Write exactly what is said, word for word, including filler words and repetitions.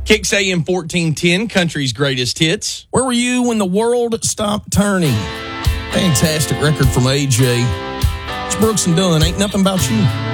Kicks A M fourteen ten, country's greatest hits. Where were you when the world stopped turning? Fantastic record from A J. It's Brooks and Dunn. Ain't nothing about you.